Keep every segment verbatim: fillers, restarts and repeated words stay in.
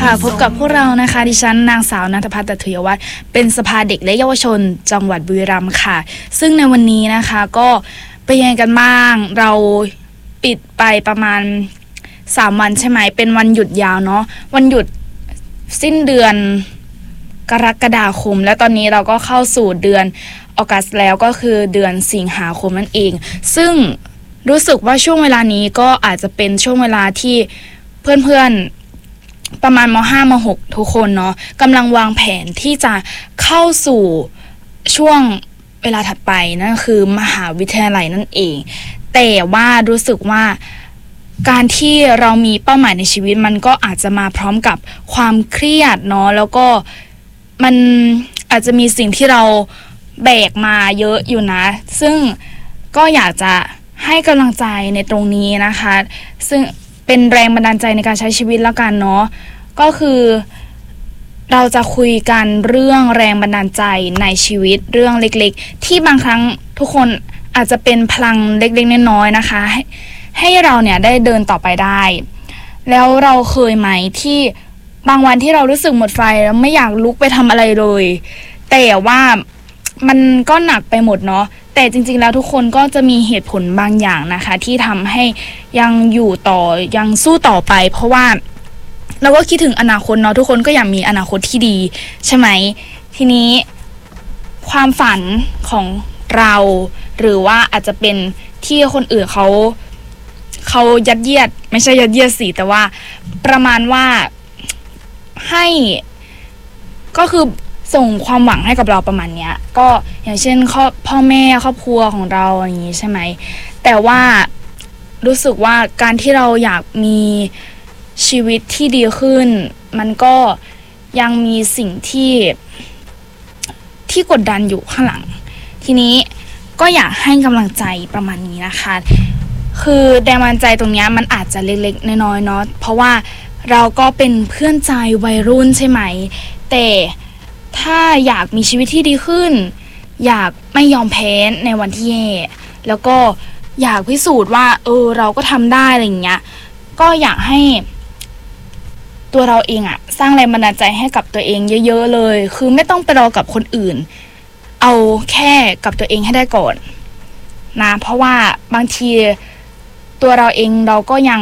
ค่ะพบกับพวกเรานะคะดิฉันนางสาวณัฐภัทร ถุยวัฒน์เป็นสภาเด็กและเยาวชนจังหวัดบุรีรัมย์ค่ะซึ่งในวันนี้นะคะก็เป็นยังไงกันบ้างเราปิดไปประมาณสามวันใช่ไหมเป็นวันหยุดยาวเนาะวันหยุดสิ้นเดือนกรกฎาคมและตอนนี้เราก็เข้าสู่เดือนออกัสแล้วก็คือเดือนสิงหาคมนั่นเองซึ่งรู้สึกว่าช่วงเวลานี้ก็อาจจะเป็นช่วงเวลาที่เพื่อนๆประมาณม.ห้า ม.หก ทุกคนเนาะกำลังวางแผนที่จะเข้าสู่ช่วงเวลาถัดไปนั่นคือมหาวิทยาลัยนั่นเองแต่ว่ารู้สึกว่าการที่เรามีเป้าหมายในชีวิตมันก็อาจจะมาพร้อมกับความเครียดเนาะแล้วก็มันอาจจะมีสิ่งที่เราแบกมาเยอะอยู่นะซึ่งก็อยากจะให้กำลังใจในตรงนี้นะคะซึ่งเป็นแรงบันดาลใจในการใช้ชีวิตแล้วกันเนาะก็คือเราจะคุยกันเรื่องแรงบันดาลใจในชีวิตเรื่องเล็กๆที่บางครั้งทุกคนอาจจะเป็นพลังเล็กๆน้อยๆนะคะให้ให้เราเนี่ยได้เดินต่อไปได้แล้วเราเคยไหมที่บางวันที่เรารู้สึกหมดไฟแล้วไม่อยากลุกไปทำอะไรเลยแต่ว่ามันก็หนักไปหมดเนาะแต่จริงๆแล้วทุกคนก็จะมีเหตุผลบางอย่างนะคะที่ทำให้ยังอยู่ต่อยังสู้ต่อไปเพราะว่าเราก็คิดถึงอนาคตเนาะทุกคนก็อยากมีอนาคตที่ดีใช่ไหมทีนี้ความฝันของเราหรือว่าอาจจะเป็นที่คนอื่นเขาเขายัดเยียดไม่ใช่ยัดเยียดสิแต่ว่าประมาณว่าให้ก็คือส่งความหวังให้กับเราประมาณเนี้ยก็อย่างเช่นพ่อแม่ครอบครัวของเราอย่างนี้ใช่ไหมแต่ว่ารู้สึกว่าการที่เราอยากมีชีวิตที่ดีขึ้นมันก็ยังมีสิ่งที่ที่กดดันอยู่ข้างหลังทีนี้ก็อยากให้กำลังใจประมาณนี้นะคะคือแรงบันดาลใจตรงนี้มันอาจจะเล็กๆน้อยๆเนาะเพราะว่าเราก็เป็นเพื่อนใจวัยรุ่นใช่ไหมแต่ถ้าอยากมีชีวิตที่ดีขึ้นอยากไม่ยอมแพ้ในวันที่แย่แล้วก็อยากพิสูจน์ว่าเออเราก็ทำได้อะไรอย่างเงี้ยก็อยากให้ตัวเราเองอะสร้างแรงบันดาลใจให้กับตัวเองเยอะๆเลยคือไม่ต้องไปรอกับคนอื่นเอาแค่กับตัวเองให้ได้ก่อนนะเพราะว่าบางทีตัวเราเองเราก็ยัง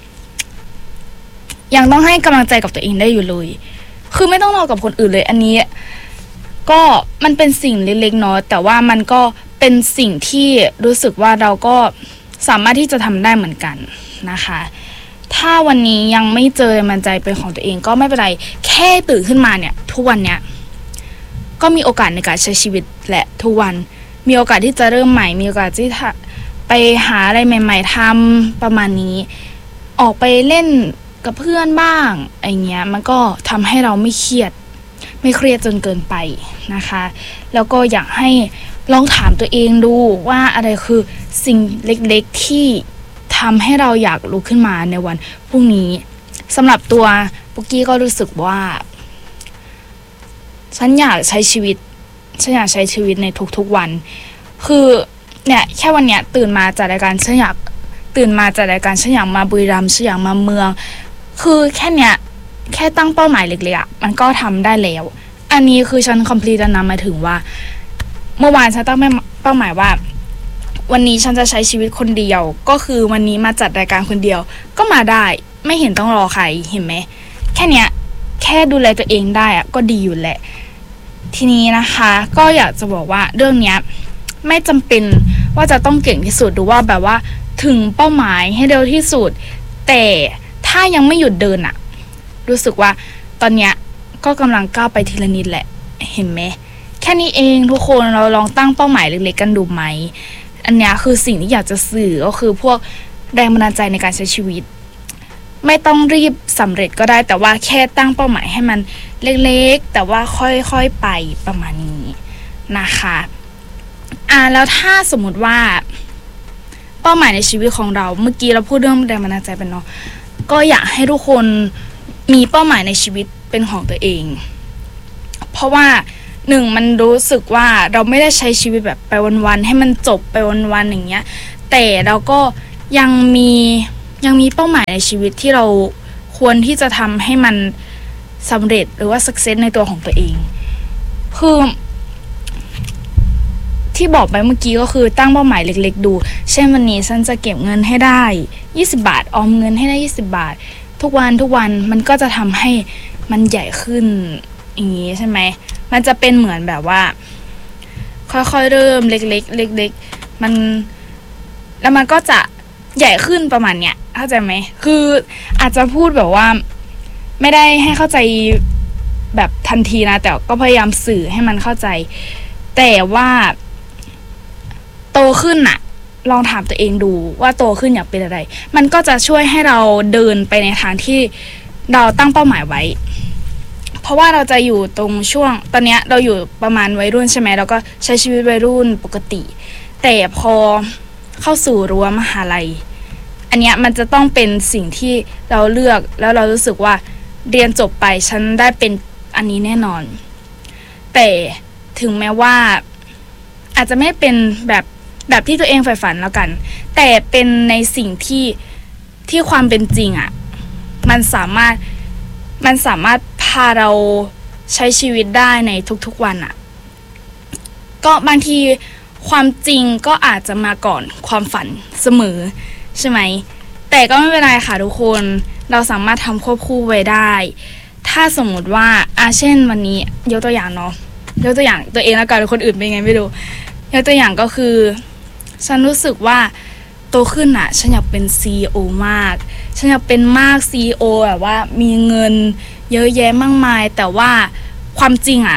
ยังต้องให้กำลังใจกับตัวเองได้อยู่เลยคือไม่ต้องรอกับคนอื่นเลยอันนี้ก็มันเป็นสิ่งเล็กๆเนาะแต่ว่ามันก็เป็นสิ่งที่รู้สึกว่าเราก็สามารถที่จะทำได้เหมือนกันนะคะถ้าวันนี้ยังไม่เจอแรงบันดาลใจเป็นของตัวเองก็ไม่เป็นไรแค่ตื่นขึ้นมาเนี่ยทุกวันเนี้ยก็มีโอกาสในการใช้ชีวิตแหละทุกวันมีโอกาสที่จะเริ่มใหม่มีโอกาสที่จะไปหาอะไรใหม่ๆทำประมาณนี้ออกไปเล่นกับเพื่อนบ้างไอ้เงี้ยมันก็ทำให้เราไม่เครียดไม่เครียดจนเกินไปนะคะแล้วก็อยากให้ลองถามตัวเองดูว่าอะไรคือสิ่งเล็กๆที่ทำให้เราอยากลุกขึ้นมาในวันพรุ่งนี้สำหรับตัวปุกกี้ก็รู้สึกว่าฉันอยากใช้ชีวิตฉันอยากใช้ชีวิตในทุกๆวันคือเนี่ยแค่วันเนี้ยตื่นมาจัดรายการฉันอยากตื่นมาจัดรายการฉันอยากมาบุรีรัมย์ฉันอยากมาเมืองคือแค่เนี้ยแค่ตั้งเป้าหมายเล็กๆอ่ะมันก็ทำได้แล้วอันนี้คือฉัน complete แล้วนะหมายถึงว่าเมื่อวานฉันตั้งเป้าหมายว่าวันนี้ฉันจะใช้ชีวิตคนเดียวก็คือวันนี้มาจัดรายการคนเดียวก็มาได้ไม่เห็นต้องรอใครเห็นไหมแค่เนี้ยแค่ดูแลตัวเองได้อ่ะก็ดีอยู่แหละทีนี้นะคะก็อยากจะบอกว่าเรื่องเนี้ยไม่จำเป็นว่าจะต้องเก่งที่สุดหรือว่าแบบว่าถึงเป้าหมายให้เร็วที่สุดแต่ถ้ายังไม่หยุดเดินอะรู้สึกว่าตอนเนี้ยก็กำลังก้าวไปทีละนิดแหละเห็นไหมแค่นี้เองทุกคนเราลองตั้งเป้าหมายเล็กๆกันดูไหมอันเนี้ยคือสิ่งที่อยากจะสื่อก็คือพวกแรงบันดาลใจในการใช้ชีวิตไม่ต้องรีบสำเร็จก็ได้แต่ว่าแค่ตั้งเป้าหมายให้มันเล็กๆแต่ว่าค่อยๆไปประมาณนี้นะคะอ่าแล้วถ้าสมมุติว่าเป้าหมายในชีวิตของเราเมื่อกี้เราพูดเรื่องแรงบันดาลใจเป็นเนาะก็อยากให้ทุกคนมีเป้าหมายในชีวิตเป็นของตัวเองเพราะว่าหนึ่งมันรู้สึกว่าเราไม่ได้ใช้ชีวิตแบบไปวันๆให้มันจบไปวันๆอย่างเงี้ยแต่เราก็ยังมียังมีเป้าหมายในชีวิตที่เราควรที่จะทำให้มันสำเร็จหรือว่า success ในตัวของตัวเองคือที่บอกไปเมื่อกี้ก็คือตั้งเป้าหมายเล็กๆดูเช่นวันนี้ฉันจะเก็บเงินให้ได้ยี่สิบบาทออมเงินให้ได้ยี่สิบบาททุกวันทุกวันมันก็จะทำให้มันใหญ่ขึ้นอย่างนี้ใช่ไหมมันจะเป็นเหมือนแบบว่าค่อยๆเริ่มเล็กๆเล็กๆมันแล้วมันก็จะใหญ่ขึ้นประมาณเนี้ยเข้าใจไหมคืออาจจะพูดแบบว่าไม่ได้ให้เข้าใจแบบทันทีนะแต่ก็พยายามสื่อให้มันเข้าใจแต่ว่าโตขึ้นน่ะลองถามตัวเองดูว่าโตขึ้นอยากเป็นอะไรมันก็จะช่วยให้เราเดินไปในทางที่เราตั้งเป้าหมายไว้เพราะว่าเราจะอยู่ตรงช่วงตอนเนี้ยเราอยู่ประมาณวัยรุ่นใช่ไหมเราก็ใช้ชีวิตวัยรุ่นปกติแต่พอเข้าสู่รั้วมหาลัยอันเนี้ยมันจะต้องเป็นสิ่งที่เราเลือกแล้วเรารู้สึกว่าเรียนจบไปฉันได้เป็นอันนี้แน่นอนแต่ถึงแม้ว่าอาจจะไม่เป็นแบบแบบที่ตัวเองใฝ่ฝันแล้วกันแต่เป็นในสิ่งที่ที่ความเป็นจริงอ่ะมันสามารถมันสามารถพาเราใช้ชีวิตได้ในทุกๆวันอ่ะก็บางทีความจริงก็อาจจะมาก่อนความฝันเสมอใช่ไหมแต่ก็ไม่เป็นไรค่ะทุกคนเราสามารถทำควบคู่ไว้ได้ถ้าสมมติว่าอาเช่นวันนี้ยกตัวอย่างเนาะยกตัวอย่างตัวเองแล้วกันคนอื่นเป็นไงไม่รู้ยกตัวอย่างก็คือฉันรู้สึกว่าโตขึ้นอ่ะฉันอยากเป็น ซี อี โอ มากฉันอยากเป็นมาก ซี อี โอ แบบว่ามีเงินเยอะแยะมากมายแต่ว่าความจริงอ่ะ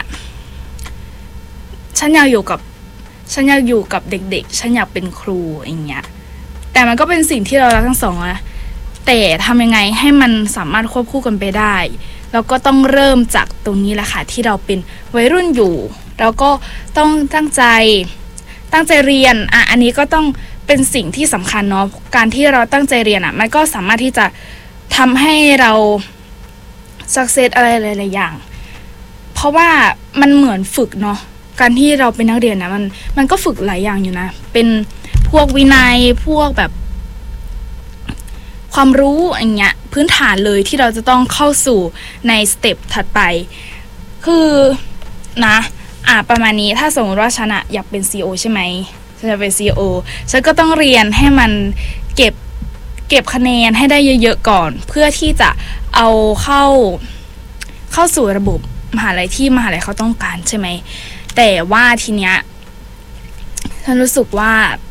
ฉันอยากอยู่กับฉันอยากอยู่กับเด็กๆฉันอยากเป็นครูอย่างเงี้ยแต่มันก็เป็นสิ่งที่เรารักทั้งสองนะแต่ทำยังไงให้มันสามารถควบคู่กันไปได้เราก็ต้องเริ่มจากตรงนี้แหละค่ะที่เราเป็นวัยรุ่นอยู่แล้วก็ต้องตั้งใจตั้งใจเรียนอ่ะอันนี้ก็ต้องเป็นสิ่งที่สำคัญเนาะการที่เราตั้งใจเรียนอ่ะมันก็สามารถที่จะทำให้เรา success อะไรหลายๆอย่างเพราะว่ามันเหมือนฝึกเนาะการที่เราเป็นนักเรียนนะมันมันก็ฝึกหลายอย่างอยู่นะเป็นพวกวินัยพวกแบบความรู้อย่างเงี้ยพื้นฐานเลยที่เราจะต้องเข้าสู่ในสเต็ปถัดไปคือนะอ่ะประมาณนี้ถ้าสมมติว่าฉันอะอยากเป็น ซี อี โอ ใช่ไหมฉันจะเป็น ซี อี โอ ฉันก็ต้องเรียนให้มันเก็บเก็บคะแนนให้ได้เยอะๆก่อนเพื่อที่จะเอาเข้าเข้าสู่ระบบมหาลัยที่มหาลัยเขาต้องการใช่ไหมแต่ว่าทีเนี้ยฉันรู้สึกว่า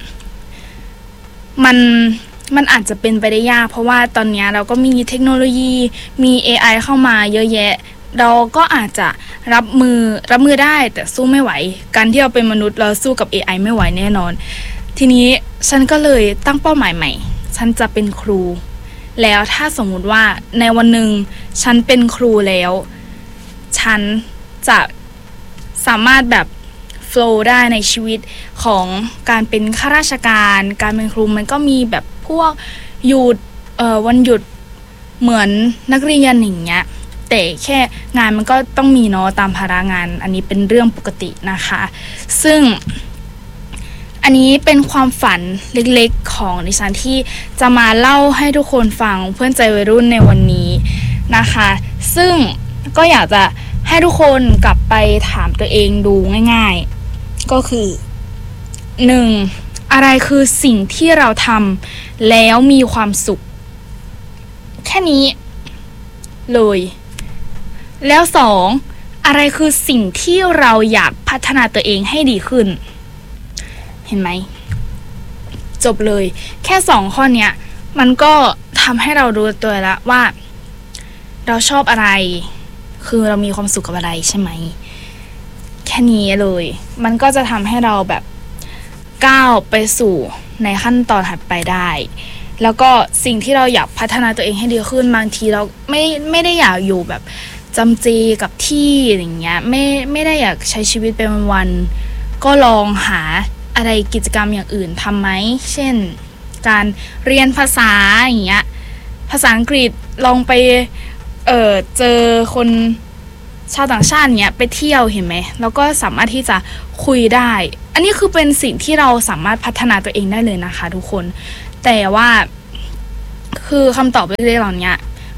มันมันอาจจะเป็นไปได้ยากเพราะว่าตอนนี้เราก็มีเทคโนโลยีมี เอ ไอ เข้ามาเยอะแยะเราก็อาจจะรับมือรับมือได้แต่สู้ไม่ไหวการที่เราเป็นมนุษย์เราสู้กับ เอ ไอ ไม่ไหวแน่นอนทีนี้ฉันก็เลยตั้งเป้าหมายใหม่ฉันจะเป็นครูแล้วถ้าสมมุติว่าในวันหนึ่งฉันเป็นครูแล้วฉันจะสามารถแบบโฟลว์ได้ในชีวิตของการเป็นข้าราชการการเป็นครูมันก็มีแบบพวกหยุดเอ่อวันหยุดเหมือนนักเรียนอย่างเงี้ยแต่แค่งานมันก็ต้องมีเนาะตามภาระงานอันนี้เป็นเรื่องปกตินะคะซึ่งอันนี้เป็นความฝันเล็กๆของดิฉันที่จะมาเล่าให้ทุกคนฟังเพื่อนใจวัยรุ่นในวันนี้นะคะซึ่งก็อยากจะให้ทุกคนกลับไปถามตัวเองดูง่ายๆก็คือหนึ่งอะไรคือสิ่งที่เราทำแล้วมีความสุขแค่นี้เลยแล้วสองอะไรคือสิ่งที่เราอยากพัฒนาตัวเองให้ดีขึ้นเห็นไหมจบเลยแค่สองข้อเนี้ยมันก็ทำให้เรารู้ตัวแล้วว่าเราชอบอะไรคือเรามีความสุขกับอะไรใช่ไหมแค่นี้เลยมันก็จะทำให้เราแบบก้าวไปสู่ในขั้นตอนถัดไปได้แล้วก็สิ่งที่เราอยากพัฒนาตัวเองให้ดีขึ้นบางทีเราไม่ไม่ได้อยากอยู่แบบจำเจกับที่อย่างเงี้ยไม่ไม่ได้อยากใช้ชีวิตเป็นวันๆก็ลองหาอะไรกิจกรรมอย่างอื่นทำไหมเช่นการเรียนภาษาอย่างเงี้ยภาษาอังกฤษลองไปเออเจอคนชาวต่างชาติเนี้ยไปเที่ยวเห็นไหมแล้วก็สามารถที่จะคุยได้อันนี้คือเป็นสิ่งที่เราสามารถพัฒนาตัวเองได้เลยนะคะทุกคนแต่ว่าคือคำตอบเล็กๆเหล่านี้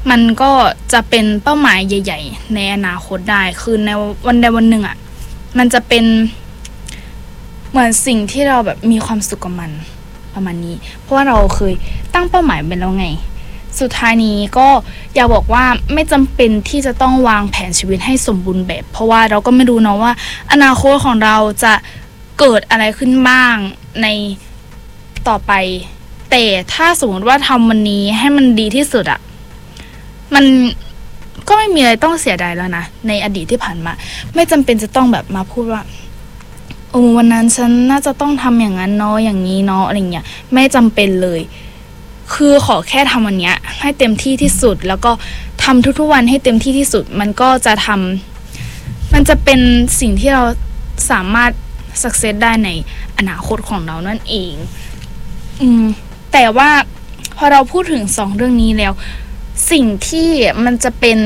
มันก็จะเป็นเป้าหมายใหญ่ๆในอนาคตได้คือในวันใดวันหนึ่งอ่ะมันจะเป็นเหมือนสิ่งที่เราแบบมีความสุขกับมันประมาณนี้เพราะว่าเราเคยตั้งเป้าหมายเป็นแล้วไงสุดท้ายนี้ก็อยากบอกว่าไม่จำเป็นที่จะต้องวางแผนชีวิตให้สมบูรณ์แบบเพราะว่าเราก็ไม่รู้เนาะว่าอนาคตของเราจะเกิดอะไรขึ้นบ้างในต่อไปแต่ถ้าสมมติว่าทำวันนี้ให้มันดีที่สุดอะมันก็ไม่มีอะไรต้องเสียดายแล้วนะในอดีตที่ผ่านมาไม่จำเป็นจะต้องแบบมาพูดว่าโอ้วันนั้นฉันน่าจะต้องทำอย่างนั้นเนาะอย่างนี้เนาะอะไรเงี้ยไม่จำเป็นเลยคือขอแค่ทำวันเนี้ยให้เต็มที่ที่สุดแล้วก็ทำทุกๆวันให้เต็มที่ที่สุดมันก็จะทำมันจะเป็นสิ่งที่เราสามารถสักเซสได้ในอนาคตของเรานั่นเองอืมแต่ว่าพอเราพูดถึงสองเรื่องนี้แล้วสิ่งที่มันจะเป็น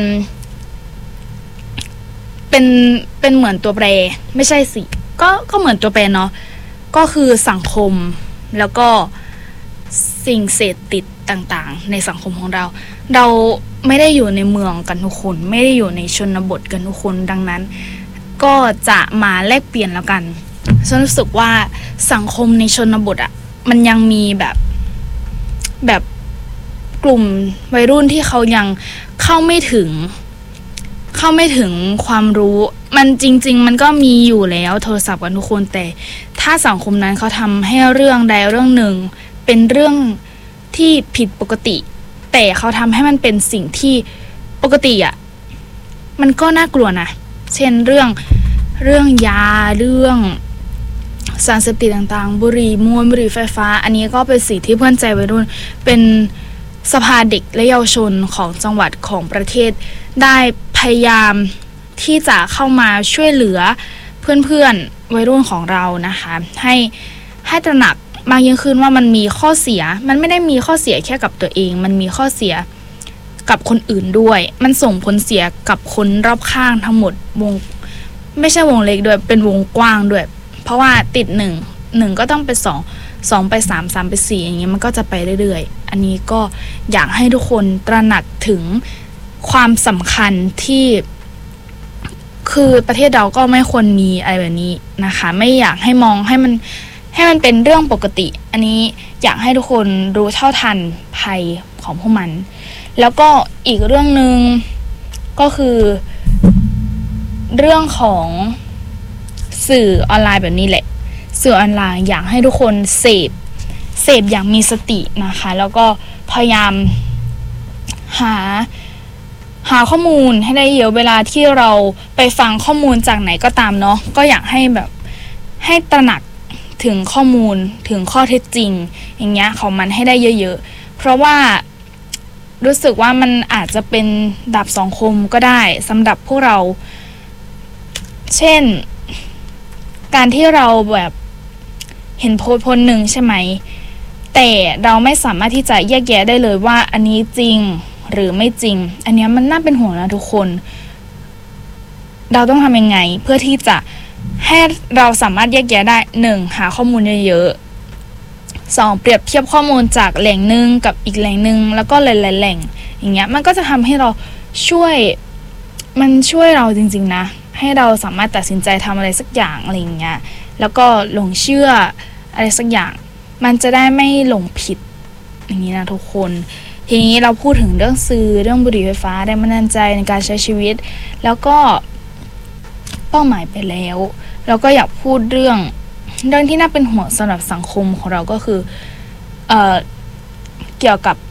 เป็นเป็นเหมือนตัวแปรไม่ใช่สิก็ก็เหมือนตัวแปรเนาะก็คือสังคมแล้วก็สิ่งเสพติดต่างๆในสังคมของเราเราไม่ได้อยู่ในเมืองกันทุกคนไม่ได้อยู่ในชนบทกันทุกคนดังนั้นก็จะมาแลกเปลี่ยนแล้วกันฉันรู้สึกว่าสังคมในชนบทอ่ะมันยังมีแบบแบบกลุ่มวัยรุ่นที่เขายังเข้าไม่ถึงเข้าไม่ถึงความรู้มันจริงๆมันก็มีอยู่แล้วโทรศัพท์กันทุกคนแต่ถ้าสังคมนั้นเขาทำให้เรื่องใดเรื่องหนึ่งเป็นเรื่องที่ผิดปกติแต่เขาทำให้มันเป็นสิ่งที่ปกติอ่ะมันก็น่ากลัวนะเช่นเรื่องเรื่องยาเรื่องสารเสพติดต่างๆบุหรี่มวลบุหรี่ไฟฟ้าอันนี้ก็เป็นสิ่งที่เพื่อนใจวัยรุ่นเป็นสภาเด็กและเยาวชนของจังหวัดของประเทศได้พยายามที่จะเข้ามาช่วยเหลือเพื่อนๆวัยรุ่นของเรานะคะให้ให้ตระหนักมากยิ่งขึ้นว่ามันมีข้อเสียมันไม่ได้มีข้อเสียแค่กับตัวเองมันมีข้อเสียกับคนอื่นด้วยมันส่งผลเสียกับคนรอบข้างทั้งหมดวงไม่ใช่วงเล็กด้วยเป็นวงกว้างด้วยเพราะว่าติดหนึ่งหนึ่งก็ต้องไปสองสองไปสามสามไปสี่อย่างเงี้ยมันก็จะไปเรื่อยๆอันนี้ก็อยากให้ทุกคนตระหนักถึงความสำคัญที่คือประเทศเราก็ไม่ควรมีอะไรแบบนี้นะคะไม่อยากให้มองให้มันให้มันเป็นเรื่องปกติอันนี้อยากให้ทุกคนรู้เท่าทันภัยของพวกมันแล้วก็อีกเรื่องนึงก็คือเรื่องของสื่อออนไลน์แบบนี้แหละสื่อออนไลน์อยากให้ทุกคนเสพเสพอย่างมีสตินะคะแล้วก็พยายามหาหาข้อมูลให้ได้เยอะเวลาที่เราไปฟังข้อมูลจากไหนก็ตามเนาะก็อยากให้แบบให้ตระหนักถึงข้อมูลถึงข้อเท็จจริงอย่างเงี้ยของมันให้ได้เยอะๆเพราะว่ารู้สึกว่ามันอาจจะเป็นดาบสองคมก็ได้สำหรับพวกเราเช่นการที่เราแบบเห็นโพสต์โพสต์หนึ่งใช่ไหมแต่เราไม่สามารถที่จะแยกแยะได้เลยว่าอันนี้จริงหรือไม่จริงอันนี้มันน่าเป็นห่วงนะทุกคนเราต้องทำยังไงเพื่อที่จะให้เราสามารถแยกแยะได้หนึ่งหาข้อมูลเยอะๆสองเปรียบเทียบข้อมูลจากแหล่งหนึ่งกับอีกแหล่งหนึ่งแล้วก็หลายๆแหล่งอย่างเงี้ยมันก็จะทำให้เราช่วยมันช่วยเราจริงๆนะให้เราสามารถตัดสินใจทำอะไรสักอย่างอะไรอย่างเงี้ยแล้วก็หลงเชื่ออะไรสักอย่างมันจะได้ไม่หลงผิดอย่างนี้นะทุกคนทีนี้เราพูดถึงเรื่องสื่อเรื่องบุหรี่ไฟฟ้าแรงบันดาลใจในการใช้ชีวิตแล้วก็เป้าหมายไปแล้วเราก็อยากพูดเรื่องเรื่องที่น่าเป็นห่วงสำหรับสังคมของเราก็คือเอ่อเกี่ยวกับ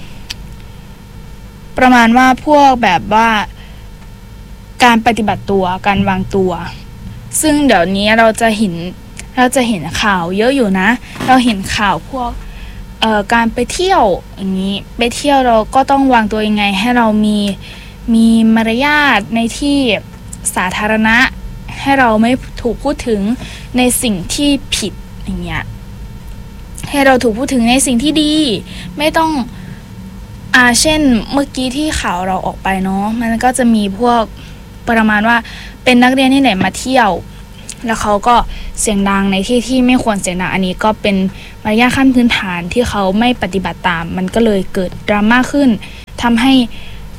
ประมาณว่าพวกแบบว่าการปฏิบัติตัวการวางตัวซึ่งเดี๋ยวนี้เราจะเห็นเราจะเห็นข่าวเยอะอยู่นะเราเห็นข่าวพวกเอ่อการไปเที่ยวอย่างนี้ไปเที่ยวเราก็ต้องวางตัวยังไงให้เรามีมีมารยาทในที่สาธารณะให้เราไม่ถูกพูดถึงในสิ่งที่ผิดอย่างเงี้ยให้เราถูกพูดถึงในสิ่งที่ดีไม่ต้องอ่าเช่นเมื่อกี้ที่ข่าวเราออกไปเนาะมันก็จะมีพวกประมาณว่าเป็นนักเรียนที่ไหนมาเที่ยวแล้วเขาก็เสียงดังในที่ที่ไม่ควรเสียงดังอันนี้ก็เป็นมารยาทขั้นพื้นฐานที่เขาไม่ปฏิบัติตามมันก็เลยเกิดดราม่าขึ้นทำให้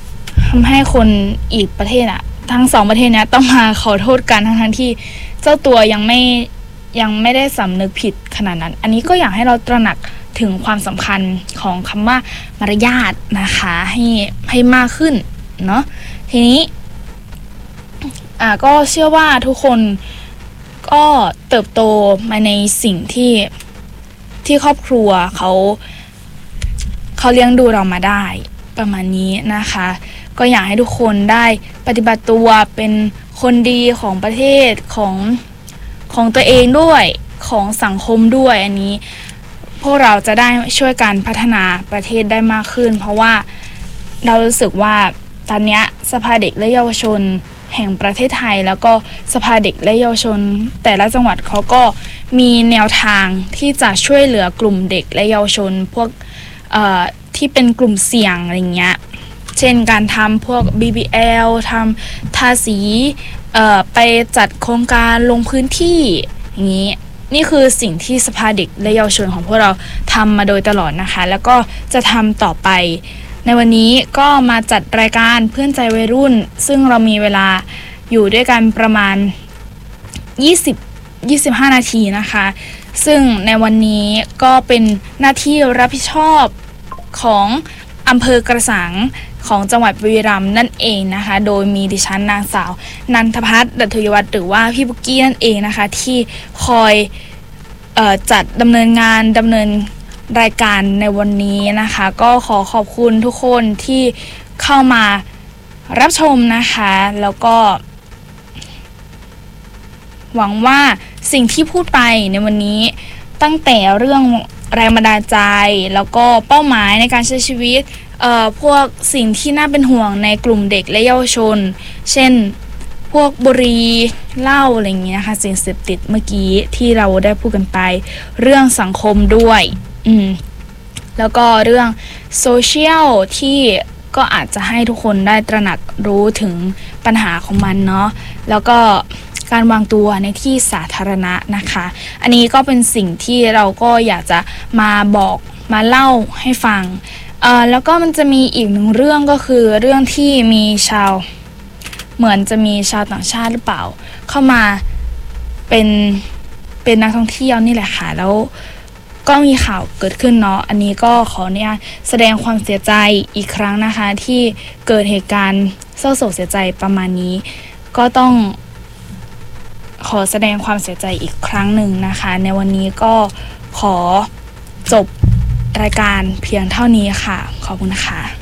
ำให้คนอีกประเทศอะทั้งสองประเทศเนี้ยต้องมาขอโทษกันทั้งทั้งที่เจ้าตัวยังไม่ยังไม่ได้สำนึกผิดขนาดนั้นอันนี้ก็อยากให้เราตระหนักถึงความสำคัญของคำว่ามารยาทนะคะให้ให้มากขึ้นเนาะทีนี้อ่าก็เชื่อว่าทุกคนก็เติบโตมาในสิ่งที่ที่ครอบครัวเขาเขาเลี้ยงดูเรามาได้ประมาณนี้นะคะก็อยากให้ทุกคนได้ปฏิบัติตัวเป็นคนดีของประเทศของของตัวเองด้วยของสังคมด้วยอันนี้พวกเราจะได้ช่วยกันพัฒนาประเทศได้มากขึ้นเพราะว่าเรารู้สึกว่าตอนนี้สภาเด็กและเยาวชนแห่งประเทศไทยแล้วก็สภาเด็กและเยาวชนแต่ละจังหวัดเขาก็มีแนวทางที่จะช่วยเหลือกลุ่มเด็กและเยาวชนพวกเอ่อที่เป็นกลุ่มเสี่ยงอะไรเงี้ยเช่นการทำพวก บี บี แอล ทำทาสีเอ่อไปจัดโครงการลงพื้นที่อย่างนี้นี่คือสิ่งที่สภาเด็กและเยาวชนของพวกเราทำมาโดยตลอดนะคะแล้วก็จะทำต่อไปในวันนี้ก็มาจัดรายการเพื่อนใจวัยรุ่นซึ่งเรามีเวลาอยู่ด้วยกันประมาณยี่สิบ ยี่สิบห้านาทีนะคะซึ่งในวันนี้ก็เป็นหน้าที่รับผิดชอบของอำเภอกระสังของจังหวัดบุรีรัมย์นั่นเองนะคะโดยมีดิฉันนางสาวนันทภัทร ดัทยวัฒน์หรือว่าพี่บุกกี้นั่นเองนะคะที่คอยเอ่อจัดดำเนินงานดำเนินรายการในวันนี้นะคะก็ขอขอบคุณทุกคนที่เข้ามารับชมนะคะแล้วก็หวังว่าสิ่งที่พูดไปในวันนี้ตั้งแต่เรื่องแรงบันดาลใจแล้วก็เป้าหมายในการใช้ชีวิตเอ่อพวกสิ่งที่น่าเป็นห่วงในกลุ่มเด็กและเยาวชนเช่นพวกบุหรี่เหล้าอะไรอย่างเงี้ยนะคะสิ่งเสพติดเมื่อกี้ที่เราได้พูดกันไปเรื่องสังคมด้วยอืมแล้วก็เรื่องโซเชียลที่ก็อาจจะให้ทุกคนได้ตระหนักรู้ถึงปัญหาของมันเนาะแล้วก็การวางตัวในที่สาธารณะนะคะอันนี้ก็เป็นสิ่งที่เราก็อยากจะมาบอกมาเล่าให้ฟังเอ่อแล้วก็มันจะมีอีกหนึ่งเรื่องก็คือเรื่องที่มีชาวเหมือนจะมีชาวต่างชาติหรือเปล่าเข้ามาเป็นเป็นนักท่องเที่ยวนี่แหละค่ะแล้วก็มีข่าวเกิดขึ้นเนาะอันนี้ก็ขอเนี่ยแสดงความเสียใจอีกครั้งนะคะที่เกิดเหตุการณ์เศร้าโศกเสียใจประมาณนี้ก็ต้องขอแสดงความเสียใจอีกครั้งหนึ่งนะคะในวันนี้ก็ขอจบรายการเพียงเท่านี้ค่ะขอบคุณค่ะ